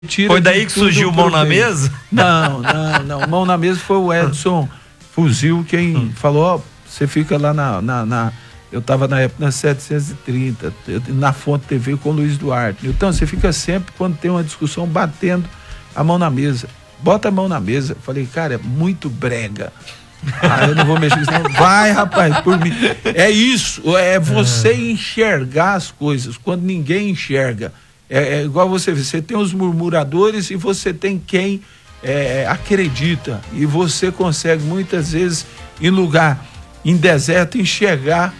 Foi daí que surgiu o Mão na Mesa? Não. Mão na Mesa foi o Edson Fuzil quem falou, ó, você fica lá eu tava na época na 730, na Fonte TV com o Luiz Duarte. Então, você fica sempre, quando tem uma discussão, batendo a mão na mesa. Bota a mão na mesa. Falei, cara, é muito brega. Eu não vou mexer nisso, não. Vai, rapaz, por mim. É isso, é você enxergar as coisas quando ninguém enxerga. É igual você tem os murmuradores e você tem quem acredita. E você consegue muitas vezes, em deserto, enxergar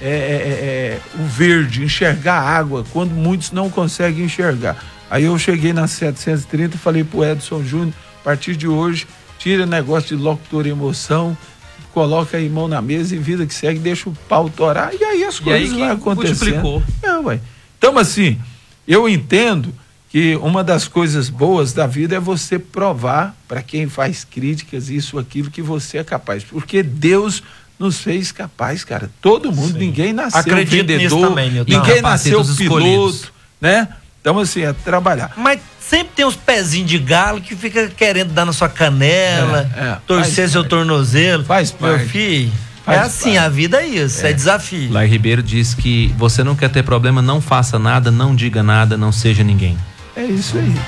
o verde, enxergar a água, quando muitos não conseguem enxergar. Aí eu cheguei na 730 e falei pro Edson Júnior, a partir de hoje, tira o negócio de locutor emoção, coloca aí mão na mesa e vida que segue, deixa o pau torar, e aí as coisas vão acontecendo. Então, assim, eu entendo que uma das coisas boas da vida é você provar para quem faz críticas, isso, aquilo, que você é capaz, porque Deus nos fez capaz, cara. Todo mundo, sim. Ninguém nasceu vendedor, também, ninguém nasceu piloto, né? Então, assim, é trabalhar. Mas sempre tem uns pezinhos de galo que fica querendo dar na sua canela, torcer seu tornozelo. Faz parte. Meu filho, assim, a vida é isso, é desafio. Lai Ribeiro diz que você não quer ter problema, não faça nada, não diga nada, não seja ninguém. É isso aí.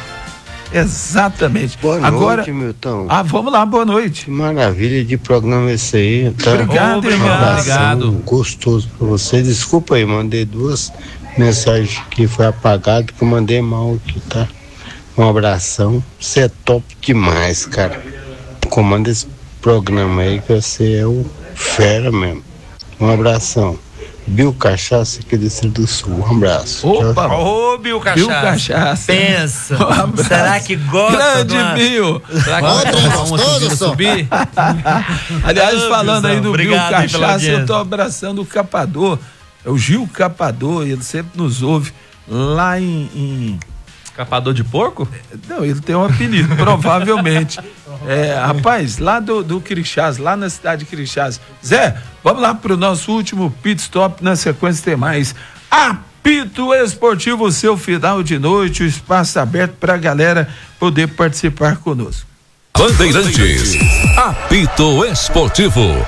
Exatamente. Boa noite, Milton. Vamos lá, boa noite. Que maravilha de programa esse aí. Tá? Obrigado. Gostoso pra você. Desculpa aí, mandei 2 mensagens que foi apagado, que eu mandei mal aqui, tá? Um abração. Você é top demais, cara. Comanda esse programa aí que você é o fera mesmo. Um abração. Bill Cachaça aqui do Distrito do Sul. Um abraço. Opa! Ô, Bill Cachaça. Bill Cachaça. Pensa. Será que gosta? Grande Bill. Será que subir? Aliás, falando aí do Bill Cachaça, eu tô abraçando o Capador. É o Gil Capador, ele sempre nos ouve lá em... Capador de porco? Não, ele tem um apelido, provavelmente. Rapaz, lá do Crixás, lá na cidade de Crixás. Zé, vamos lá pro nosso último pit stop, na sequência tem mais. Apito Esportivo, seu final de noite, o espaço aberto pra galera poder participar conosco. Bandeirantes, Apito Esportivo.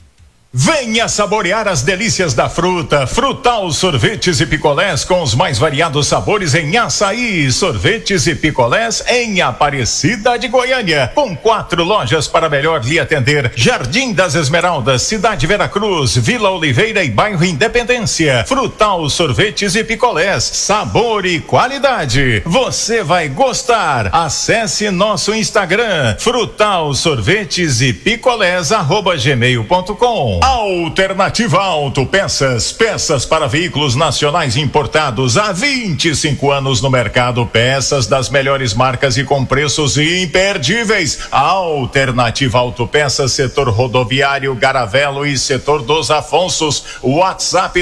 Venha saborear as delícias da fruta. Frutal Sorvetes e Picolés com os mais variados sabores em açaí. Sorvetes e picolés em Aparecida de Goiânia, com 4 lojas para melhor lhe atender: Jardim das Esmeraldas, Cidade Veracruz, Vila Oliveira e Bairro Independência. Frutal Sorvetes e Picolés, sabor e qualidade. Você vai gostar. Acesse nosso Instagram, Frutal Sorvetes e Picolés @gmail.com. Alternativa Autopeças, peças para veículos nacionais importados há 25 anos no mercado, peças das melhores marcas e com preços imperdíveis. Alternativa Autopeças, setor rodoviário, Garavelo e setor dos Afonsos. WhatsApp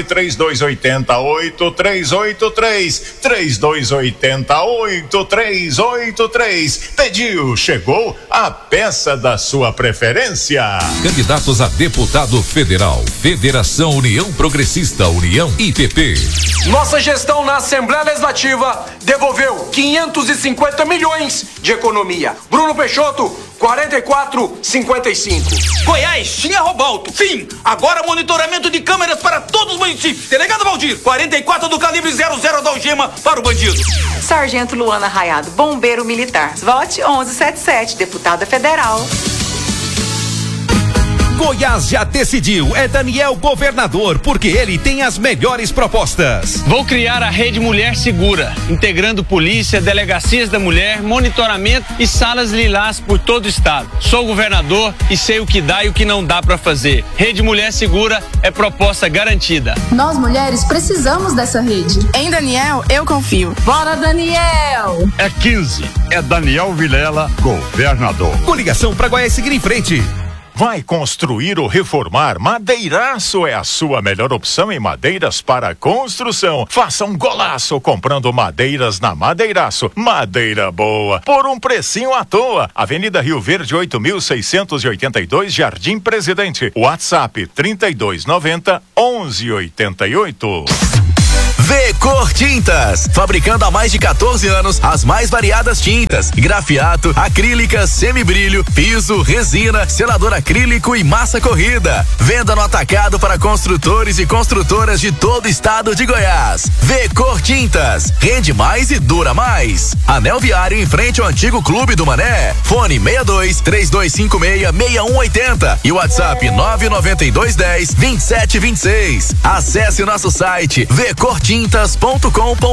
3280-8383, 3280-8383. Pediu, chegou a peça da sua preferência. Candidatos a deputado federal, Federação União Progressista, União IPP. Nossa gestão na Assembleia Legislativa devolveu 550 milhões de economia. Bruno Peixoto, 4455. Goiás tinha Robalto. Fim. Agora monitoramento de câmeras para todos os municípios. Delegado Valdir, 44 do calibre 00 da algema para o bandido. Sargento Luana Raiado, bombeiro militar. Vote 1177, deputada federal. Goiás já decidiu, é Daniel governador, porque ele tem as melhores propostas. Vou criar a Rede Mulher Segura, integrando polícia, delegacias da mulher, monitoramento e salas lilás por todo o estado. Sou governador e sei o que dá e o que não dá para fazer. Rede Mulher Segura é proposta garantida. Nós mulheres precisamos dessa rede. Em Daniel, eu confio. Bora, Daniel! É 15, é Daniel Vilela, governador. Coligação para Goiás seguir em frente. Vai construir ou reformar? Madeiraço é a sua melhor opção em madeiras para construção. Faça um golaço comprando madeiras na Madeiraço. Madeira boa, por um precinho à toa. Avenida Rio Verde, 8.682, Jardim Presidente. WhatsApp 3290-1188. V-Cor Tintas, fabricando há mais de 14 anos as mais variadas tintas, grafiato, acrílicas, semibrilho, piso, resina, selador acrílico e massa corrida. Venda no atacado para construtores e construtoras de todo o estado de Goiás. V-Cor Tintas, rende mais e dura mais. Anel Viário em frente ao antigo Clube do Mané. Fone 62-3256-6180 e WhatsApp 99210-2726. Acesse nosso site vcortintas.com.br.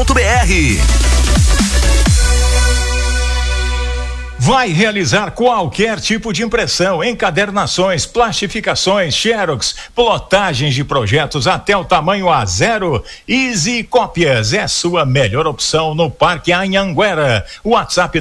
Vai realizar qualquer tipo de impressão, encadernações, plastificações, xerox, plotagens de projetos até o tamanho A0. Easy Cópias é sua melhor opção no Parque Anhanguera. WhatsApp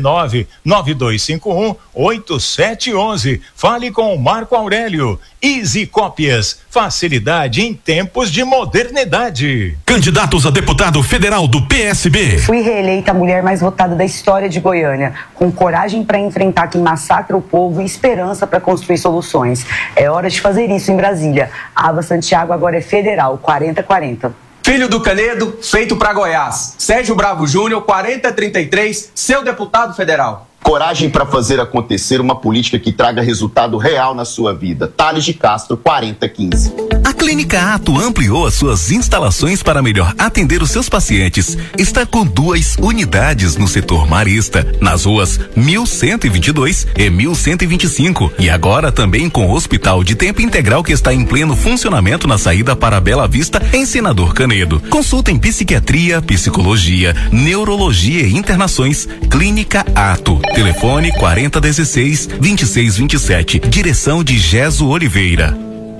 99251-8711. Fale com o Marco Aurélio. Easy Cópias, facilidade em tempos de modernidade. Candidatos a deputado federal do PSB. Fui reeleita a mulher mais votada da história de Goiânia, com coragem para enfrentar quem massacra o povo e esperança para construir soluções. É hora de fazer isso em Brasília. A Ava Santiago agora é federal, 40-40. Filho do Canedo, feito para Goiás. Sérgio Bravo Júnior, 4033, seu deputado federal. Coragem para fazer acontecer uma política que traga resultado real na sua vida. Thales de Castro, 4015. A Clínica Ato ampliou as suas instalações para melhor atender os seus pacientes. Está com 2 unidades no setor marista, nas ruas 1122 e 1125. E agora também com o Hospital de Tempo Integral que está em pleno funcionamento na saída para Bela Vista, em Senador Canedo. Consulta em psiquiatria, psicologia, neurologia e internações. Clínica Ato. Telefone 4016-2627. Direção de Geso Oliveira.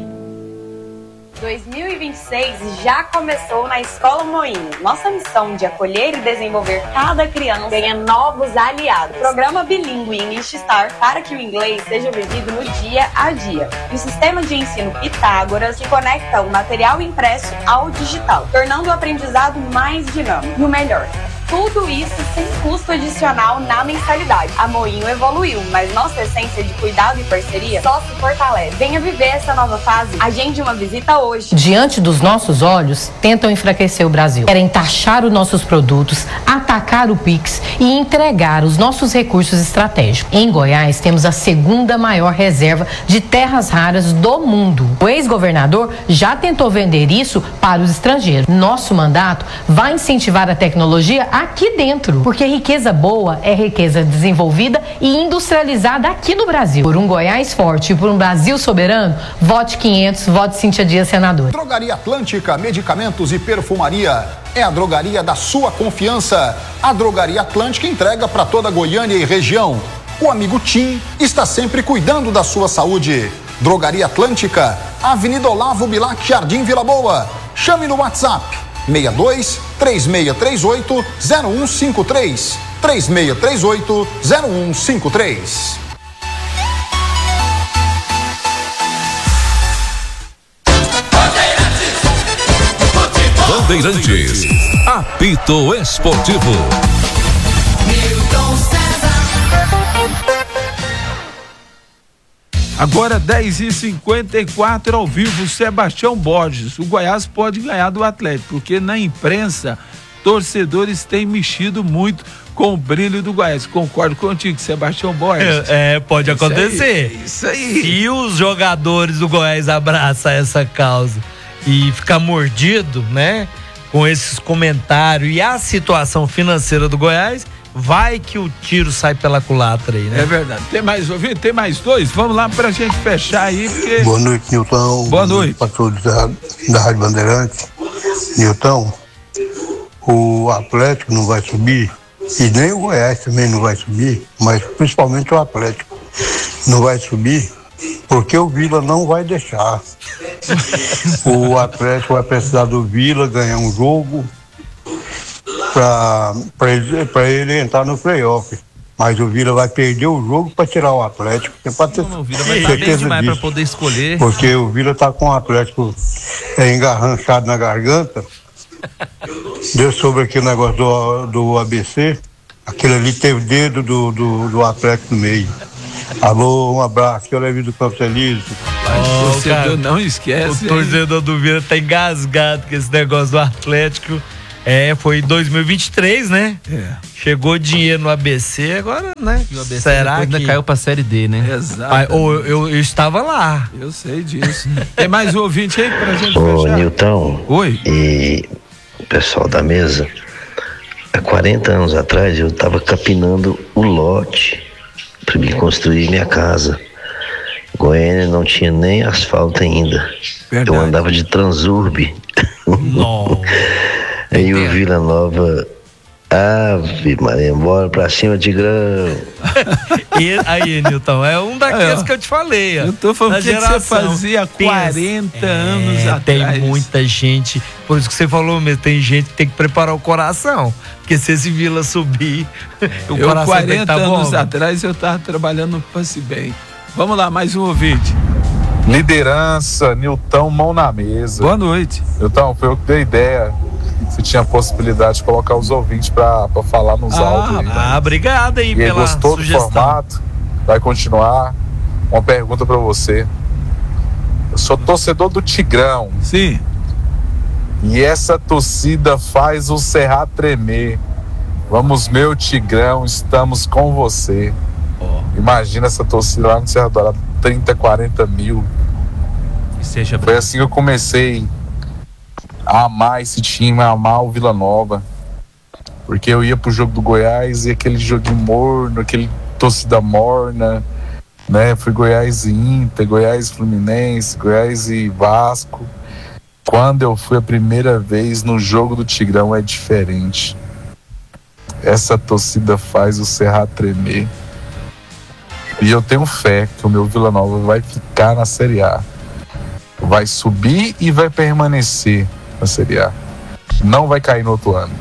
2026 já começou na Escola Moinho. Nossa missão de acolher e desenvolver cada criança ganha novos aliados. Programa bilíngue English Star para que o inglês seja vivido no dia a dia. E o sistema de ensino Pitágoras que conecta o material impresso ao digital, tornando o aprendizado mais dinâmico. E o melhor, tudo isso sem custo adicional na mensalidade. A Moinho evoluiu, mas nossa essência de cuidado e parceria só se fortalece. Venha viver essa nova fase. Agende uma visita hoje. Diante dos nossos olhos, tentam enfraquecer o Brasil. Querem taxar os nossos produtos, atacar o Pix e entregar os nossos recursos estratégicos. Em Goiás, temos a 2ª maior reserva de terras raras do mundo. O ex-governador já tentou vender isso para os estrangeiros. Nosso mandato vai incentivar a tecnologia aqui dentro, porque riqueza boa é riqueza desenvolvida e industrializada aqui no Brasil. Por um Goiás forte e por um Brasil soberano, vote 500, vote Cíntia Dias, senador. Drogaria Atlântica, medicamentos e perfumaria. É a drogaria da sua confiança. A Drogaria Atlântica entrega para toda Goiânia e região. O amigo Tim está sempre cuidando da sua saúde. Drogaria Atlântica, Avenida Olavo Bilac, Jardim Vila Boa. Chame no WhatsApp 62-3638-0153. 3638-0153. Bandeirantes, apito esportivo. Agora 10h54 ao vivo, Sebastião Borges. O Goiás pode ganhar do Atlético, porque na imprensa, torcedores têm mexido muito com o brilho do Goiás. Concordo contigo, Sebastião Borges. Pode acontecer. Isso aí. Se os jogadores do Goiás abraçam essa causa e ficar mordido, né, com esses comentários e a situação financeira do Goiás, vai que o tiro sai pela culatra aí, né? É verdade. Tem mais ouvido? Tem mais 2? Vamos lá pra gente fechar aí, porque... Boa noite, Nilton. Boa noite. Pastor da Rádio Bandeirantes. Nilton, o Atlético não vai subir, e nem o Goiás também não vai subir, mas principalmente o Atlético não vai subir, porque o Vila não vai deixar. O Atlético vai precisar do Vila ganhar um jogo para ele entrar no playoff. Mas o Vila vai perder o jogo para tirar o Atlético. O Vila vai perder demais para poder escolher. Porque o Vila tá com o Atlético engarranchado na garganta. Deu sobre aquele negócio do ABC. Aquele ali teve o dedo do Atlético no meio. Alô, um abraço, que eu levo do Campo Feliz. O torcedor não esquece. O torcedor do Vila tá engasgado com esse negócio do Atlético. Foi 2023, né? Chegou dinheiro no ABC, agora, né? E o ABC será ainda que caiu pra Série D, né? Exato. Eu estava lá. Eu sei disso. Tem mais um ouvinte aí pra gente Ô, fechar? Nilton. Oi. E o pessoal da mesa, há 40 anos atrás eu estava capinando o lote para me construir minha casa. Goiânia não tinha nem asfalto ainda. Verdade. Eu andava de Transurb. Não. Aí o Vila Nova, Ave Maria, bora pra cima, Tigrão. E aí, Nilton, é um daqueles que eu te falei. Eu tô falando que você fazia 40 anos atrás. Tem muita gente, por isso que você falou mesmo, tem gente que tem que preparar o coração, porque se esse Vila subir, o coração 40 tem que tá anos bom. atrás eu tava trabalhando no Passe Bem. Vamos lá, mais um ouvinte. Liderança, Nilton, mão na mesa. Boa noite. Nilton, foi eu que dei ideia. Se tinha possibilidade de colocar os ouvintes pra falar nos áudios. Obrigado aí pela gostou sugestão. do formato? Vai continuar. Uma pergunta pra você. Eu sou torcedor do Tigrão. Sim. E essa torcida faz o Cerrado tremer. Vamos, meu Tigrão, estamos com você. Imagina essa torcida lá no Serra Dourada, 30, 40 mil. Foi assim que eu comecei a amar esse time, a amar o Vila Nova. Porque eu ia pro jogo do Goiás e aquele joguinho morno, aquele torcida morna, né? Foi Goiás e Inter, Goiás e Fluminense, Goiás e Vasco. Quando eu fui a primeira vez no jogo do Tigrão é diferente. Essa torcida faz o Cerrado tremer. E eu tenho fé que o meu Vila Nova vai ficar na Série A. Vai subir e vai permanecer na Série A. Não vai cair no outro ano.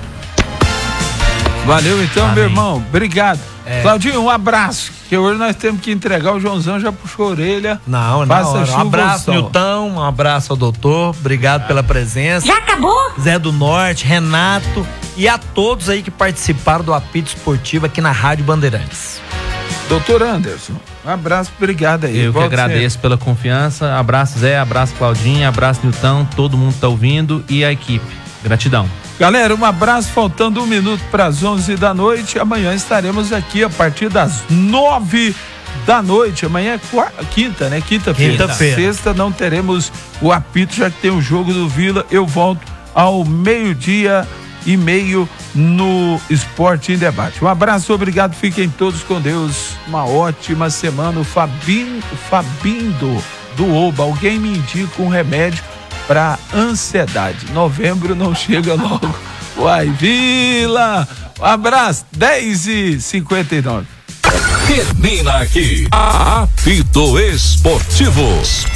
Valeu então, Amém. meu irmão. Obrigado. Claudinho, um abraço. Que hoje nós temos que entregar. O Joãozão já puxou a orelha. Não, um abraço, Nilton, um abraço ao doutor, obrigado pela presença. Já acabou? Zé do Norte, Renato e a todos aí que participaram do Apito Esportivo aqui na Rádio Bandeirantes. Doutor Anderson, um abraço, obrigado aí. Eu que agradeço pela confiança. Abraço, Zé, abraço, Claudinha, abraço, Nilton, todo mundo tá ouvindo e a equipe. Gratidão. Galera, um abraço, faltando 1 minuto para as 11 da noite. Amanhã estaremos aqui a partir das 9 da noite. Amanhã é quinta, né? Quinta-feira. Sexta não teremos o apito, já que tem o jogo do Vila. Eu volto ao 12:30 no Esporte em Debate. Um abraço, obrigado, fiquem todos com Deus. Uma ótima semana. O Fabindo do Oba, alguém me indica um remédio para ansiedade. Novembro não chega logo. Uai, Vila! Um abraço, 10h59. Termina aqui. Apito Esportivo.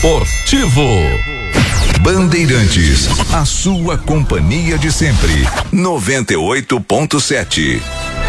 Bandeirantes, a sua companhia de sempre. 98.7.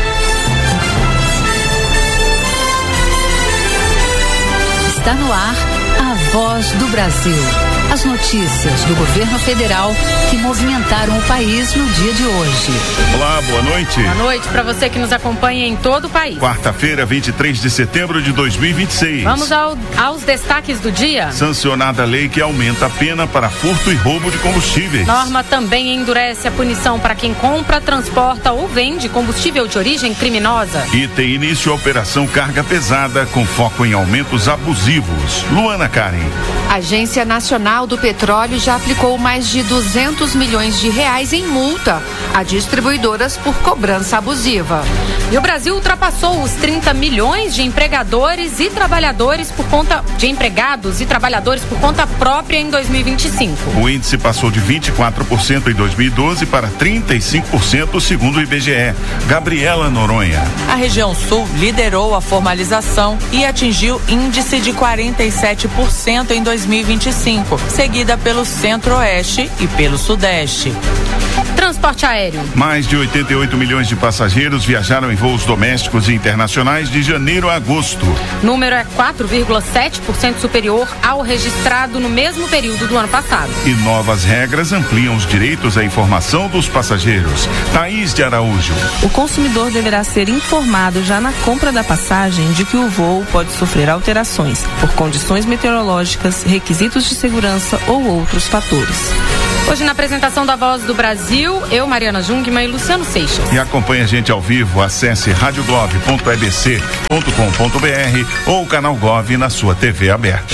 Está no ar a Voz do Brasil. As notícias do governo federal que movimentaram o país no dia de hoje. Olá, boa noite. Boa noite para você que nos acompanha em todo o país. Quarta-feira, 23 de setembro de 2026. Vamos aos destaques do dia. Sancionada a lei que aumenta a pena para furto e roubo de combustíveis. Norma também endurece a punição para quem compra, transporta ou vende combustível de origem criminosa. E tem início a operação Carga Pesada com foco em aumentos abusivos. Luana Karen. A Agência Nacional do Petróleo já aplicou mais de 200 milhões de reais em multa a distribuidoras por cobrança abusiva. E o Brasil ultrapassou os 30 milhões de empregados e trabalhadores por conta própria em 2025. O índice passou de 24% em 2012 para 35% segundo o IBGE. Gabriela Noronha. A região sul liderou a formalização e atingiu índice de 47% em 2025, seguida pelo Centro-Oeste e pelo Sudeste. Transporte aéreo. Mais de 88 milhões de passageiros viajaram em voos domésticos e internacionais de janeiro a agosto. Número é 4,7% superior ao registrado no mesmo período do ano passado. E novas regras ampliam os direitos à informação dos passageiros. Thaís de Araújo. O consumidor deverá ser informado já na compra da passagem de que o voo pode sofrer alterações por condições meteorológicas, requisitos de segurança ou outros fatores. Hoje na apresentação da Voz do Brasil, eu, Mariana Jungmann e Luciano Seixas. E acompanhe a gente ao vivo, acesse radiogov.ebc.com.br ou o canal Gov na sua TV aberta.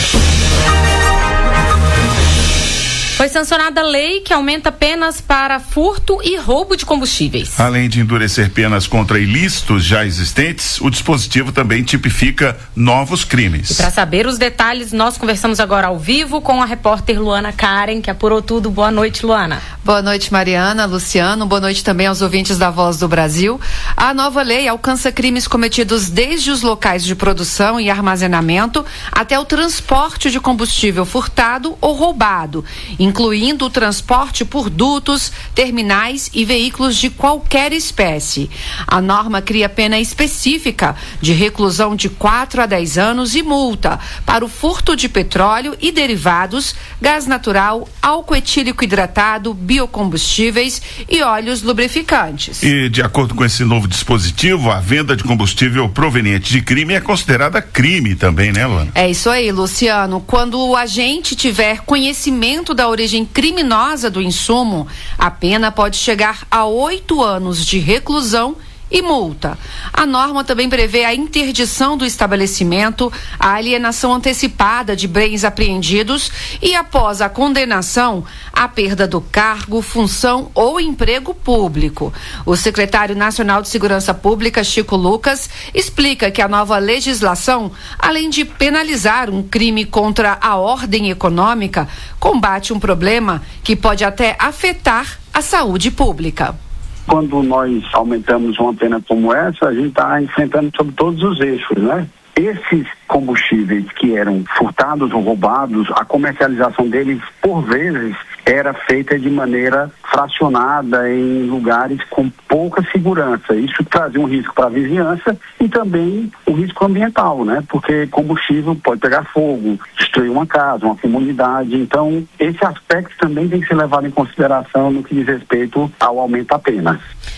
Foi sancionada a lei que aumenta penas para furto e roubo de combustíveis. Além de endurecer penas contra ilícitos já existentes, o dispositivo também tipifica novos crimes. E para saber os detalhes, nós conversamos agora ao vivo com a repórter Luana Karen, que apurou tudo. Boa noite, Luana. Boa noite, Mariana, Luciano. Boa noite também aos ouvintes da Voz do Brasil. A nova lei alcança crimes cometidos desde os locais de produção e armazenamento até o transporte de combustível furtado ou roubado, incluindo o transporte por dutos, terminais e veículos de qualquer espécie. A norma cria pena específica de reclusão de 4 a 10 anos e multa para o furto de petróleo e derivados, gás natural, álcool etílico hidratado, biocombustíveis e óleos lubrificantes. E, de acordo com esse novo dispositivo, a venda de combustível proveniente de crime é considerada crime também, né, Luana? É isso aí, Luciano. Quando o agente tiver conhecimento da origem criminosa do insumo, a pena pode chegar a 8 anos de reclusão e multa. A norma também prevê a interdição do estabelecimento, a alienação antecipada de bens apreendidos e, após a condenação, a perda do cargo, função ou emprego público. O secretário nacional de Segurança Pública, Chico Lucas, explica que a nova legislação, além de penalizar um crime contra a ordem econômica, combate um problema que pode até afetar a saúde pública. Quando nós aumentamos uma pena como essa, a gente está enfrentando sobre todos os eixos, né? Esses combustíveis que eram furtados ou roubados, a comercialização deles, por vezes, era feita de maneira fracionada em lugares com pouca segurança. Isso trazia um risco para a vizinhança e também um risco ambiental, né? Porque combustível pode pegar fogo, destruir uma casa, uma comunidade. Então, esse aspecto também tem que ser levado em consideração no que diz respeito ao aumento da pena.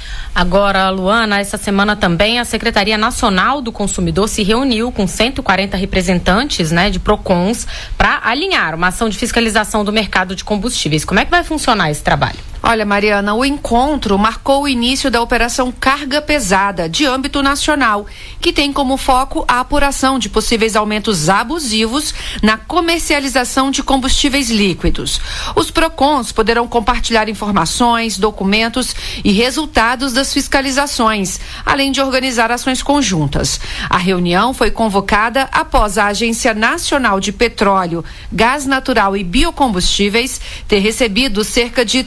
Agora, Luana, essa semana também a Secretaria Nacional do Consumidor se reuniu com 140 representantes, né, de PROCONs para alinhar uma ação de fiscalização do mercado de combustíveis. Como é que vai funcionar esse trabalho? Olha, Mariana, o encontro marcou o início da Operação Carga Pesada, de âmbito nacional, que tem como foco a apuração de possíveis aumentos abusivos na comercialização de combustíveis líquidos. Os PROCONs poderão compartilhar informações, documentos e resultados das fiscalizações, além de organizar ações conjuntas. A reunião foi convocada após a Agência Nacional de Petróleo, Gás Natural e Biocombustíveis ter recebido cerca de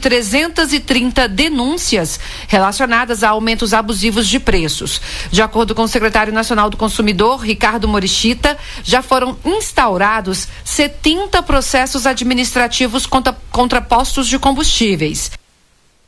330 denúncias relacionadas a aumentos abusivos de preços. De acordo com o secretário nacional do Consumidor, Ricardo Morichita, já foram instaurados 70 processos administrativos contra postos de combustíveis.